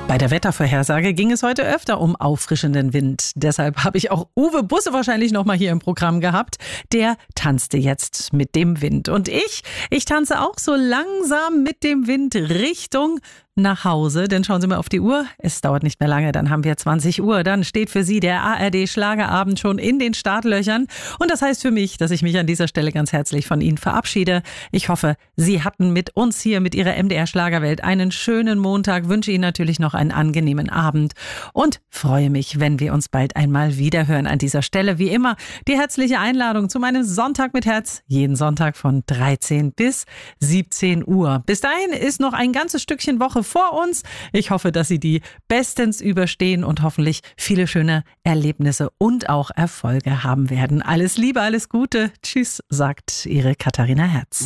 Bei der Wettervorhersage ging es heute öfter um auffrischenden Wind. Deshalb habe ich auch Uwe Busse wahrscheinlich noch mal hier im Programm gehabt. Der tanzte jetzt mit dem Wind. Und ich tanze auch so langsam mit dem Wind Richtung nach Hause. Denn schauen Sie mal auf die Uhr. Es dauert nicht mehr lange, dann haben wir 20 Uhr. Dann steht für Sie der ARD-Schlagerabend schon in den Startlöchern. Und das heißt für mich, dass ich mich an dieser Stelle ganz herzlich von Ihnen verabschiede. Ich hoffe, Sie hatten mit uns hier, mit Ihrer MDR-Schlagerwelt einen schönen Montag. Wünsche Ihnen natürlich noch einen angenehmen Abend und freue mich, wenn wir uns bald einmal wiederhören. An dieser Stelle wie immer die herzliche Einladung zu meinem Sonntag mit Herz. Jeden Sonntag von 13 bis 17 Uhr. Bis dahin ist noch ein ganzes Stückchen Woche vor uns. Ich hoffe, dass Sie die bestens überstehen und hoffentlich viele schöne Erlebnisse und auch Erfolge haben werden. Alles Liebe, alles Gute. Tschüss, sagt Ihre Katharina Herz.